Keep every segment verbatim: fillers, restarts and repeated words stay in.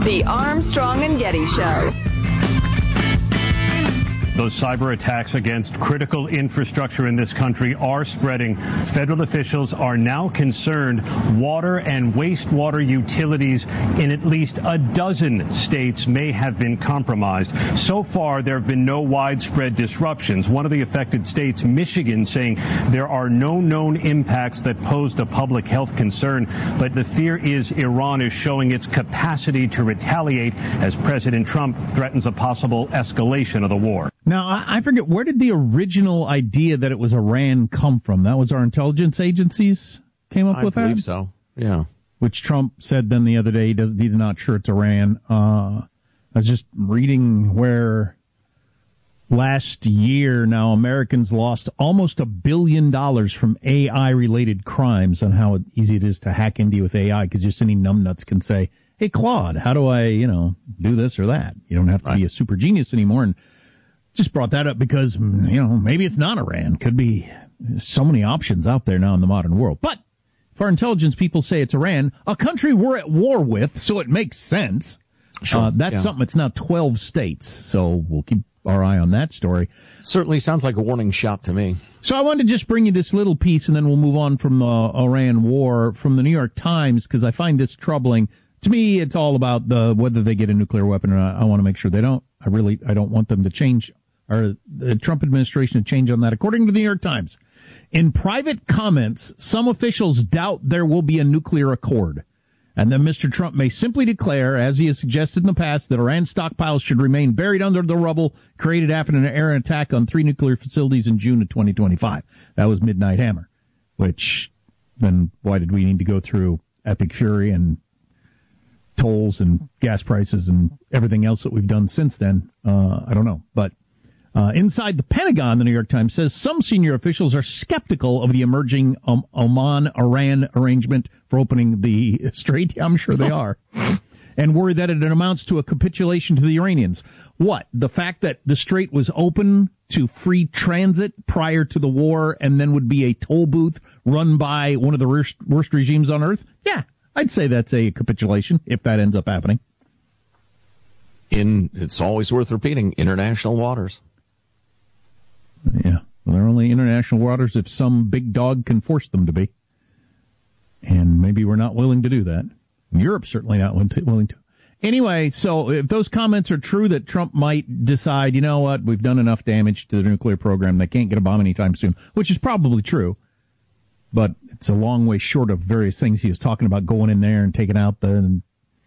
The Armstrong and Getty Show. Those cyber attacks against critical infrastructure in this country are spreading. Federal officials are now concerned water and wastewater utilities in at least a dozen states may have been compromised. So far, there have been no widespread disruptions. One of the affected states, Michigan, saying there are no known impacts that posed a public health concern. But the fear is Iran is showing its capacity to retaliate as President Trump threatens a possible escalation of the war. Now, I forget, where did the original idea that it was Iran come from? That was our intelligence agencies came up I with that? I believe so, yeah. Which Trump said then the other day he does, he's not sure it's Iran. Uh, I was just reading where last year now Americans lost almost a billion dollars from A I-related crimes on how easy it is to hack into you with A I, because just any numbnuts can say, hey, Claude, how do I, you know, do this or that? You don't have to right. be a super genius anymore. And just brought that up because, you know, maybe it's not Iran. Could be so many options out there now in the modern world. But if our intelligence people say it's Iran, a country we're at war with, so it makes sense. Sure. Uh, that's yeah. something. It's now twelve states, so we'll keep our eye on that story. Certainly sounds like a warning shot to me. So I wanted to just bring you this little piece, and then we'll move on from the uh, Iran war from the New York Times, because I find this troubling. To me, it's all about the whether they get a nuclear weapon or not. I want to make sure they don't. I really, I don't want them to change, or the Trump administration to change on that. According to the New York Times, in private comments, some officials doubt there will be a nuclear accord. And then Mister Trump may simply declare, as he has suggested in the past, that Iran stockpiles should remain buried under the rubble created after an air attack on three nuclear facilities in June of twenty twenty-five. That was Midnight Hammer, which then why did we need to go through Epic Fury and tolls and gas prices and everything else that we've done since then? Uh, I don't know. But uh, inside the Pentagon, the New York Times says some senior officials are skeptical of the emerging um, Oman-Iran arrangement for opening the strait. I'm sure they are. And worry that it amounts to a capitulation to the Iranians. What? The fact that the strait was open to free transit prior to the war and then would be a toll booth run by one of the worst, worst regimes on earth? Yeah, I'd say that's a capitulation if that ends up happening. In, it's always worth repeating, international waters. Yeah, well, they're only international waters if some big dog can force them to be. And maybe we're not willing to do that. Europe's certainly not willing to. Anyway, so if those comments are true that Trump might decide, you know what, we've done enough damage to the nuclear program, they can't get a bomb anytime soon, which is probably true. But it's a long way short of various things he was talking about, going in there and taking out the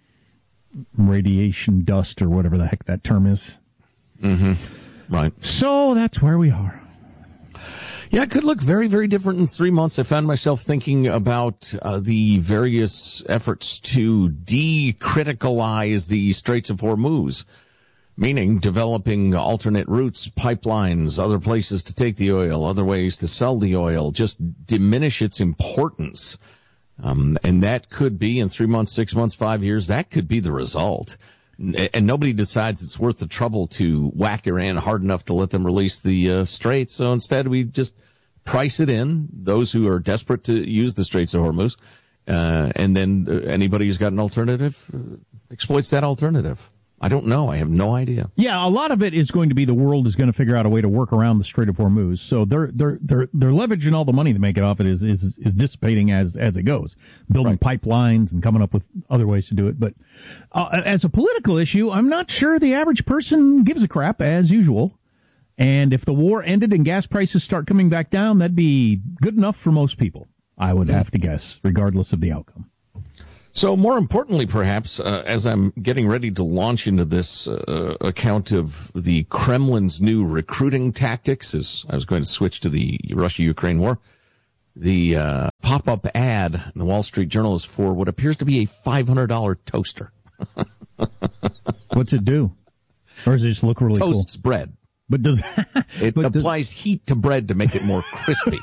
radiation dust or whatever the heck that term is. Mm-hmm. Right. So that's where we are. Yeah, it could look very, very different in three months. I found myself thinking about uh, the various efforts to decriticalize the Straits of Hormuz, meaning developing alternate routes, pipelines, other places to take the oil, other ways to sell the oil, just diminish its importance. Um, and that could be, in three months, six months, five years, that could be the result. And nobody decides it's worth the trouble to whack Iran hard enough to let them release the uh, Straits. So instead, we just price it in, those who are desperate to use the Straits of Hormuz, uh, and then uh, anybody who's got an alternative uh, exploits that alternative. I don't know. I have no idea. Yeah, a lot of it is going to be the world is going to figure out a way to work around the Strait of Hormuz. So they're they're they're they're leveraging all the money to make it off it is is is dissipating as as it goes, building right. pipelines and coming up with other ways to do it. But uh, as a political issue, I'm not sure the average person gives a crap as usual. And if the war ended and gas prices start coming back down, that'd be good enough for most people, I would have to guess, regardless of the outcome. So more importantly, perhaps, uh, as I'm getting ready to launch into this uh, account of the Kremlin's new recruiting tactics, as I was going to switch to the Russia-Ukraine war, the uh, pop-up ad in the Wall Street Journal is for what appears to be a five hundred dollars toaster. What's it do? Or does it just look really Toasts cool? Toasts bread. But does it but applies does, heat to bread to make it more crispy.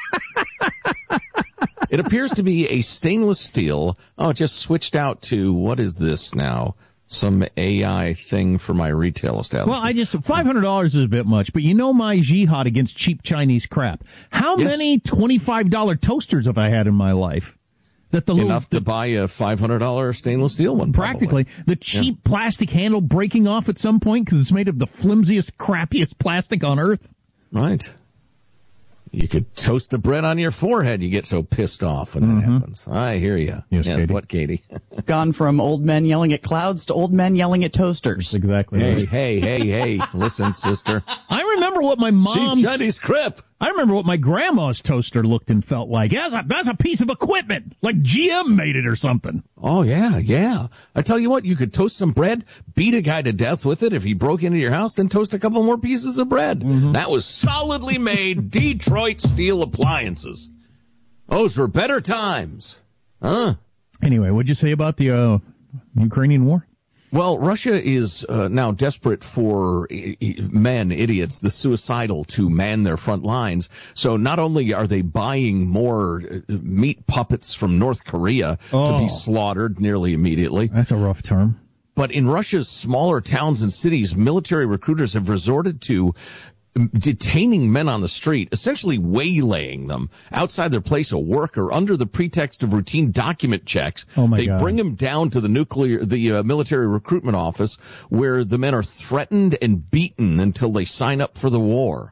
It appears to be a stainless steel. Oh, it just switched out to, what is this now? Some A I thing for my retail establishment. Well, I just, five hundred dollars is a bit much, but you know my jihad against cheap Chinese crap. How yes. many twenty-five dollars toasters have I had in my life? That the enough little, to buy a five hundred dollars stainless steel one. Practically. Probably. The cheap yeah. plastic handle breaking off at some point because it's made of the flimsiest, crappiest plastic on earth. Right. You could toast the bread on your forehead. You get so pissed off when mm-hmm. that happens. I hear you. Yes, yes Katie. What, Katie? Gone from old men yelling at clouds to old men yelling at toasters. Exactly. Hey, right. hey, hey, hey. Listen, sister. I remember what my mom's... Cheap Chinese crap. I remember what my grandma's toaster looked and felt like. That's a, that's a piece of equipment. Like G M made it or something. Oh, yeah, yeah. I tell you what, you could toast some bread, beat a guy to death with it if he broke into your house, then toast a couple more pieces of bread. Mm-hmm. That was solidly made Detroit steel appliances. Those were better times. Huh? Anyway, what'd you say about the uh, Ukrainian war? Well, Russia is uh, now desperate for I- I- men, idiots, the suicidal to man their front lines. So not only are they buying more uh, meat puppets from North Korea oh. to be slaughtered nearly immediately. That's a rough term. But in Russia's smaller towns and cities, military recruiters have resorted to detaining men on the street, essentially waylaying them outside their place of work or under the pretext of routine document checks. Oh my they God. bring them down to the nuclear, the uh, military recruitment office where the men are threatened and beaten until they sign up for the war.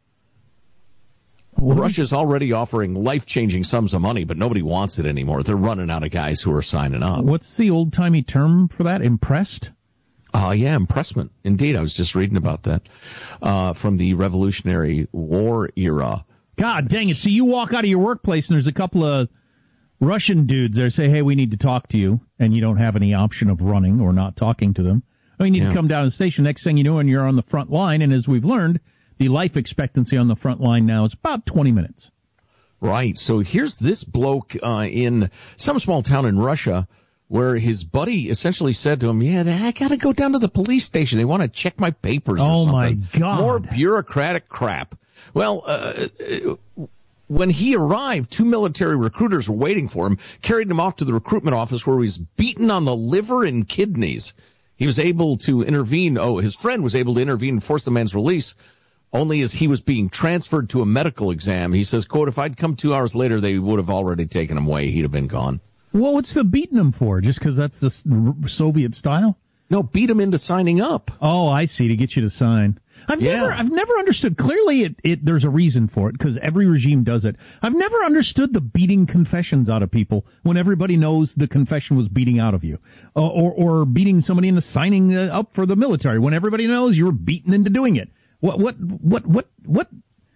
What? Russia's already offering life-changing sums of money, but nobody wants it anymore. They're running out of guys who are signing up. What's the old-timey term for that? Impressed? Uh, yeah, impressment. Indeed, I was just reading about that uh, from the Revolutionary War era. God dang it. So you walk out of your workplace and there's a couple of Russian dudes there say, hey, we need to talk to you, and you don't have any option of running or not talking to them. I mean, you need Yeah. to come down to the station. Next thing you know, and you're on the front line, and as we've learned, the life expectancy on the front line now is about twenty minutes. Right. So here's this bloke uh, in some small town in Russia where his buddy essentially said to him, yeah, I got to go down to the police station. They want to check my papers or Oh, something. my God. More bureaucratic crap. Well, uh, when he arrived, two military recruiters were waiting for him, carried him off to the recruitment office where he was beaten on the liver and kidneys. He was able to intervene. Oh, his friend was able to intervene and force the man's release. Only as he was being transferred to a medical exam. He says, quote, if I'd come two hours later, they would have already taken him away. He'd have been gone. Well, what's the beating them for? Just because that's the s- Soviet style? No, beat him into signing up. Oh, I see, to get you to sign. I've Yeah. never, I've never understood. Clearly, it, it there's a reason for it because every regime does it. I've never understood the beating confessions out of people when everybody knows the confession was beating out of you, uh, or or beating somebody into signing uh, up for the military when everybody knows you were beaten into doing it. What what what what what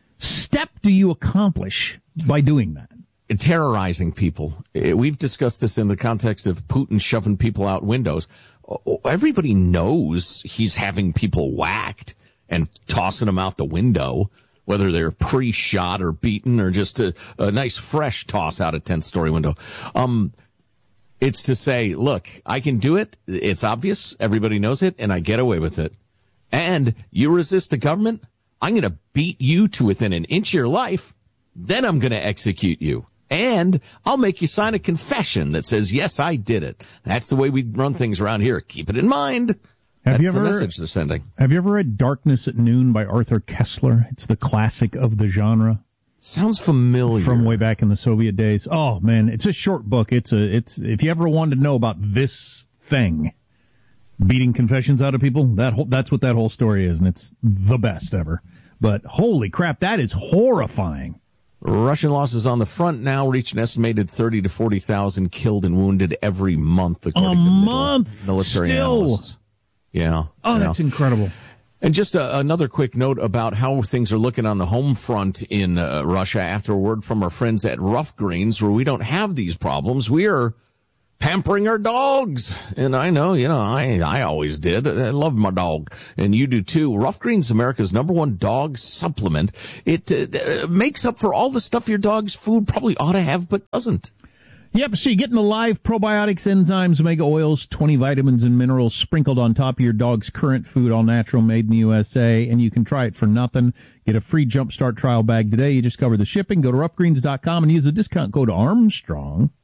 step do you accomplish by doing that? Terrorizing people. We've discussed this in the context of Putin shoving people out windows. Everybody knows he's having people whacked and tossing them out the window, whether they're pre-shot or beaten or just a, a nice fresh toss out a tenth-story window. Um, it's to say, look, I can do it. It's obvious. Everybody knows it, and I get away with it. And you resist the government, I'm going to beat you to within an inch of your life. Then I'm going to execute you. And I'll make you sign a confession that says, yes, I did it. That's the way we run things around here. Keep it in mind. Have That's you ever, the message they're sending. Have you ever read Darkness at Noon by Arthur Kessler? It's the classic of the genre. Sounds familiar. From way back in the Soviet days. Oh, man, it's a short book. It's a, it's, if you ever wanted to know about this thing, beating confessions out of people, that whole, that's what that whole story is, and it's the best ever. But holy crap, that is horrifying. Russian losses on the front now reach an estimated thirty to forty thousand killed and wounded every month, according a to month military still. analysts. Yeah. Oh, yeah. that's incredible. And just a, another quick note about how things are looking on the home front in uh, Russia after a word from our friends at Rough Greens, where we don't have these problems. We are pampering our dogs. And I know, you know, I I always did. I love my dog. And you do too. Rough Greens, America's number one dog supplement. It uh, makes up for all the stuff your dog's food probably ought to have, but doesn't. Yep, so you're getting the live probiotics, enzymes, omega oils, twenty vitamins and minerals sprinkled on top of your dog's current food, all natural, made in the U S A, and you can try it for nothing. Get a free Jumpstart trial bag today. You just cover the shipping. Go to rough greens dot com and use the discount code Armstrong.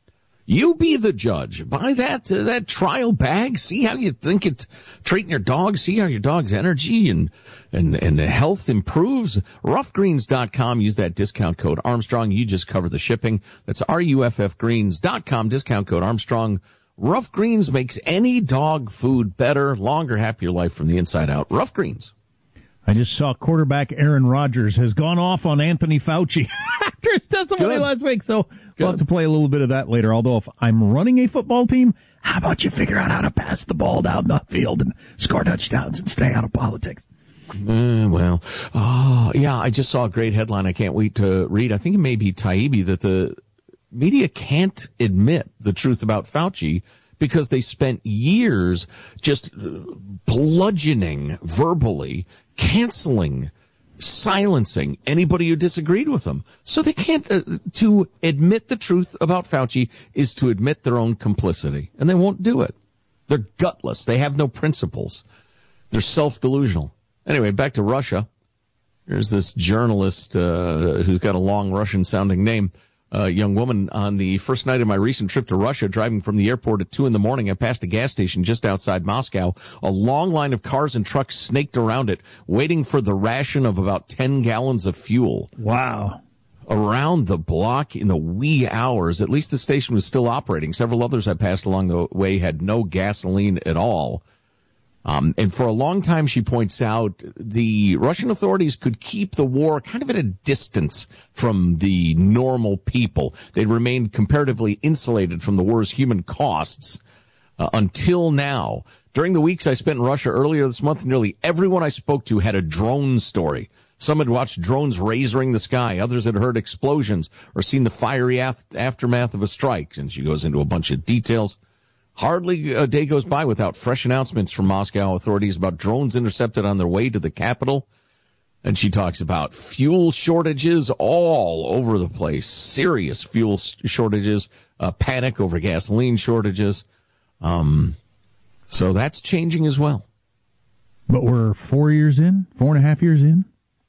You be the judge. Buy that uh, that trial bag. See how you think it treating your dog. See how your dog's energy and and and health improves. rough greens dot com. Use that discount code Armstrong. You just cover the shipping. That's R U F F greens dot com. Discount code Armstrong. Rough Greens makes any dog food better, longer, happier life from the inside out. Rough Greens. I just saw quarterback Aaron Rodgers has gone off on Anthony Fauci after his testimony last week, so Good. We'll have to play a little bit of that later. Although if I'm running a football team, how about you figure out how to pass the ball down the field and score touchdowns and stay out of politics? Uh, well, oh, yeah, I just saw a great headline I can't wait to read. I think it may be Taibbi that the media can't admit the truth about Fauci because they spent years just bludgeoning verbally, canceling, silencing anybody who disagreed with them. So they can't, uh, to admit the truth about Fauci is to admit their own complicity, and they won't do it. They're gutless. They have no principles. They're self-delusional. Anyway, back to Russia. There's this journalist uh, who's got a long Russian-sounding name. A young woman on the first night of my recent trip to Russia, driving from the airport at two in the morning. I passed a gas station just outside Moscow. A long line of cars and trucks snaked around it, waiting for the ration of about ten gallons of fuel. Wow. Around the block in the wee hours. At least the station was still operating. Several others I passed along the way had no gasoline at all. Um, and for a long time, she points out, the Russian authorities could keep the war kind of at a distance from the normal people. They'd remained comparatively insulated from the war's human costs uh, until now. During the weeks I spent in Russia earlier this month, nearly everyone I spoke to had a drone story. Some had watched drones razoring the sky. Others had heard explosions or seen the fiery af- aftermath of a strike. And she goes into a bunch of details. Hardly a day goes by without fresh announcements from Moscow authorities about drones intercepted on their way to the capital. And she talks about fuel shortages all over the place, serious fuel shortages, uh, panic over gasoline shortages. Um, so that's changing as well. But we're four years in, four and a half years in?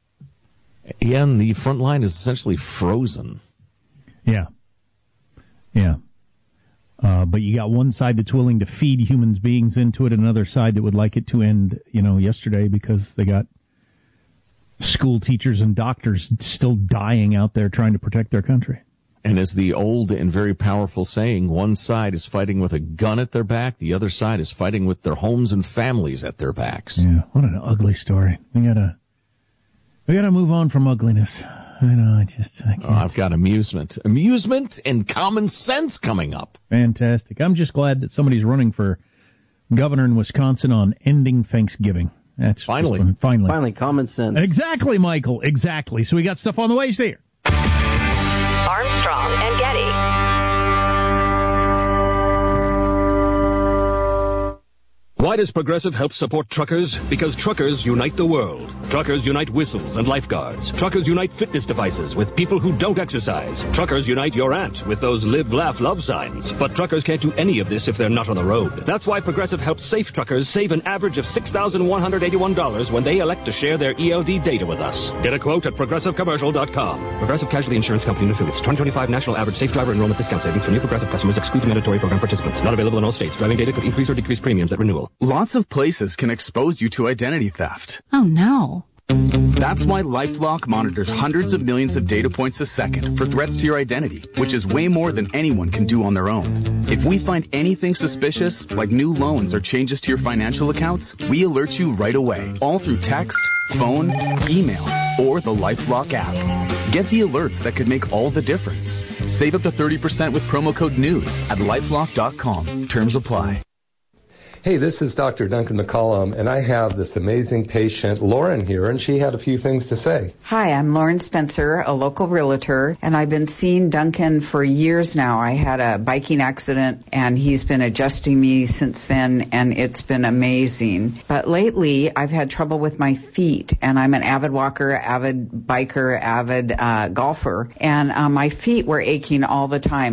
Yeah, and the front line is essentially frozen. Yeah. Yeah. Uh, but you got one side that's willing to feed human beings into it, and another side that would like it to end, you know, yesterday because they got school teachers and doctors still dying out there trying to protect their country. And as the old and very powerful saying, one side is fighting with a gun at their back, the other side is fighting with their homes and families at their backs. Yeah, what an ugly story. We gotta, we gotta move on from ugliness. I know, I just, I can't. Oh, I've got amusement. Amusement and common sense coming up. Fantastic. I'm just glad that somebody's running for governor in Wisconsin on ending Thanksgiving. That's finally. Finally. Finally, common sense. Exactly, Michael. Exactly. So we got stuff on the way. Stay here. Armstrong and Getty. Why does Progressive help support truckers? Because truckers unite the world. Truckers unite whistles and lifeguards. Truckers unite fitness devices with people who don't exercise. Truckers unite your aunt with those live, laugh, love signs. But truckers can't do any of this if they're not on the road. That's why Progressive helps safe truckers save an average of six thousand one hundred eighty-one dollars when they elect to share their E L D data with us. Get a quote at progressive commercial dot com. Progressive Casualty Insurance Company and affiliates. twenty twenty-five National Average Safe Driver Enrollment Discount Savings for new Progressive customers excluding mandatory program participants. Not available in all states. Driving data could increase or decrease premiums at renewal. Lots of places can expose you to identity theft. Oh, no. That's why LifeLock monitors hundreds of millions of data points a second for threats to your identity, which is way more than anyone can do on their own. If we find anything suspicious, like new loans or changes to your financial accounts, we alert you right away, all through text, phone, email, or the LifeLock app. Get the alerts that could make all the difference. Save up to thirty percent with promo code NEWS at lifelock dot com. Terms apply. Hey, this is Doctor Duncan McCollum, and I have this amazing patient, Lauren, here, and she had a few things to say. Hi, I'm Lauren Spencer, a local realtor, and I've been seeing Duncan for years now. I had a biking accident, and he's been adjusting me since then, and it's been amazing. But lately, I've had trouble with my feet, and I'm an avid walker, avid biker, avid uh, golfer, and uh, my feet were aching all the time.